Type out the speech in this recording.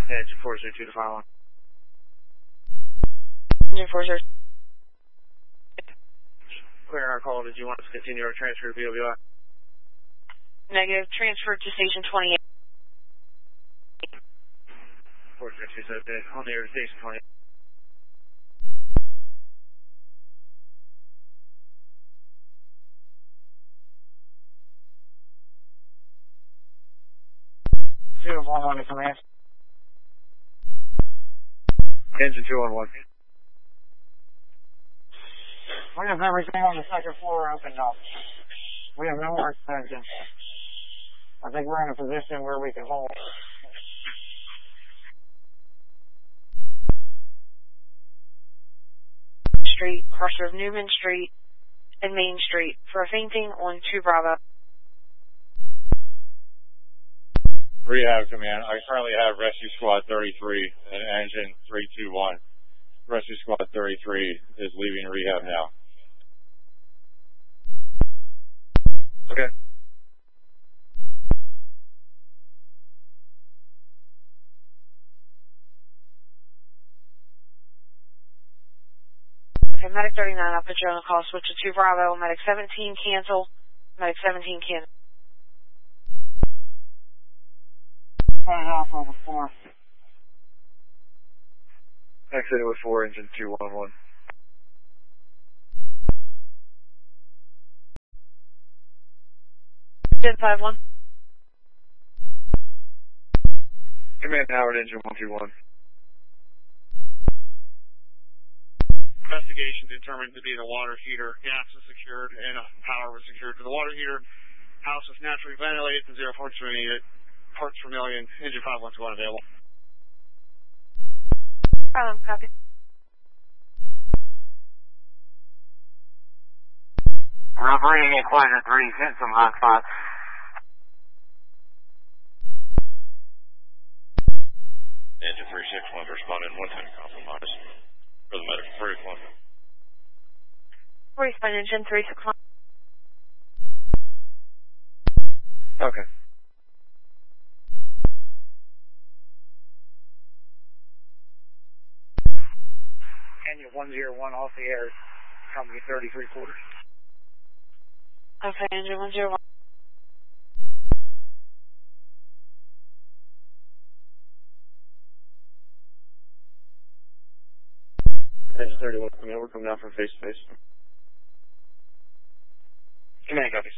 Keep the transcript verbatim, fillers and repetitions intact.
Engine four zero two to follow. Engine four zero. Clear our call. Did you want us to continue our transfer to B O B I? Negative. Transfer to station twenty-eight. four zero two seven, on the air to station twenty-eight. Zero one one to command. Engine two one one. We have everything on the second floor open up. We have no more extension. I think we're in a position where we can hold. Street, crosser of Newman Street and Main Street for a fainting on two Bravo. Rehab command. I currently have Rescue Squad thirty-three and engine three two one. Rescue Squad thirty-three is leaving rehab now. Okay. Okay, Medic thirty-nine, I'll put you on the call. Switch to two Bravo. Medic seventeen, cancel. Medic seventeen, cancel. Turn it off on the floor. Exit with four, engine two one one. ten five one. Command Howard, engine one two one. Investigation determined to be the water heater. Gas was secured and uh, power was secured to the water heater. House was naturally ventilated to zero parts per million. Parts per million. Engine five one two one available. Um, copy. I'm operating at Quadrant three, send some hot spots. Engine three six one responding one ten compromise. For the medic three one. Respond engine three six one. Okay. Engine one zero one off the air, company thirty-three quarters. Okay, engine one zero one. Engine thirty-one, command, we're coming out from face to face. Command, copy.